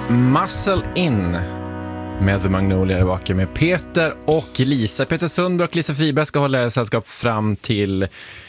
Muscle In med The Magnolia Walker med Peter och Lisa. Peter Sundberg och Lisa Friberg ska hålla sällskap fram till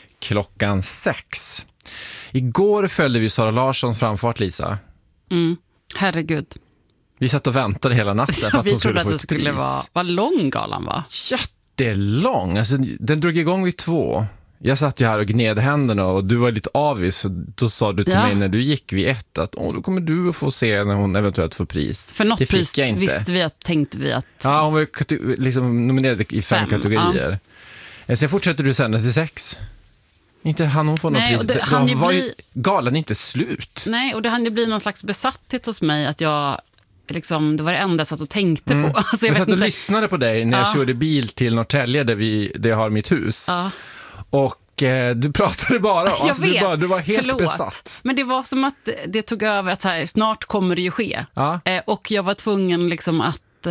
6:00. Igår följde vi Sara Larssons framfart, Lisa. Herregud. Vi satt och väntade hela natten. Ja, vi trodde att det skulle vara lång galan, va? Jättelång. Alltså, den drog igång vid 2. Jag satt ju här och gned händerna och du var lite avis. Då sa du till mig när du gick vid 1 att då kommer du att få se när hon eventuellt får pris. För något pris visste vi tänkte vi att... Ja, hon var liksom nominerad i 5 kategorier. Ja. Sen fortsätter du sända till 6. Inte hann hon få något pris. Då var ju galan inte slut. Nej, och det hann ju bli någon slags besatthet hos mig att jag... Liksom, det var det enda jag satt och tänkte på. Alltså, jag satt och lyssnade på dig när jag körde bil till Norrtälje där jag har mitt hus. Ja. Och du pratade bara. Alltså, du var helt besatt. Men det var som att det tog över att så här, snart kommer det ju ske. Ja. Och jag var tvungen liksom att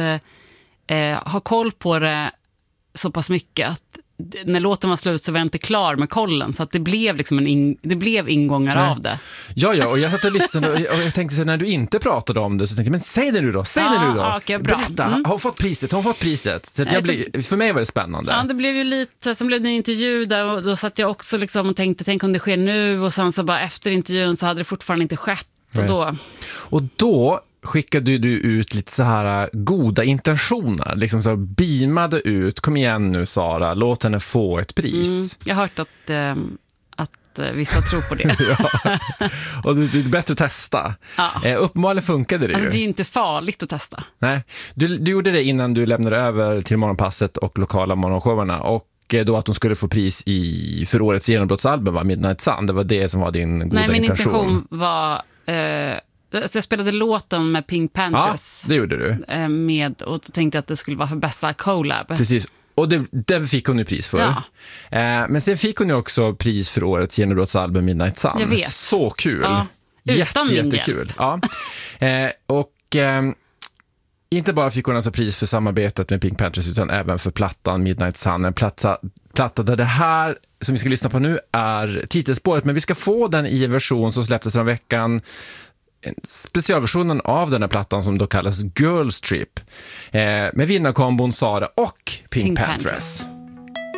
ha koll på det så pass mycket att när låten var slut så var jag inte klar med kollen, så att det blev liksom det blev ingångar av det. Ja, och jag satt och lyssnade och jag tänkte så när du inte pratade om det så tänkte jag, men säg det nu då. Okay, bra. Berätta, har hon fått priset? Så att för mig var det spännande. Ja, det blev ju lite, sen blev det en intervju där och då satt jag också liksom och tänkte, tänk om det sker nu, och sen så bara efter intervjun så hade det fortfarande inte skett. Och då skickade du ut lite så här goda intentioner, liksom så beamade ut, kom igen nu Sara, låt henne få ett pris. Jag har hört att vissa tror på det. Ja. Och det är bättre testa. Ja. Uppenbarligen funkade det alltså, det är ju inte farligt att testa. Nej, du gjorde det innan du lämnade över till Morgonpasset och lokala morgonshowerna, och då att de skulle få pris för årets genombrottsalbum var Midnight Sun. Det var det som var din goda intention. Nej, min intention var... Så jag spelade låten med Pink Panthers. Ja, det gjorde du. Och tänkte att det skulle vara för bästa collab. Precis, och det fick hon ju pris för. Ja. Men sen fick hon ju också pris för årets genombrottsalbum Midnight Sun. Jag vet. Så kul. Ja. Jättekul. Ja. Inte bara fick hon alltså pris för samarbetet med Pink Panthers utan även för plattan Midnight Sun. En platta där det här som vi ska lyssna på nu är titelspåret, men vi ska få den i en version som släpptes den veckan. Specialversionen av den här plattan som då kallas Girls Trip. Med vinnarkombon Sara och Pink Panthers.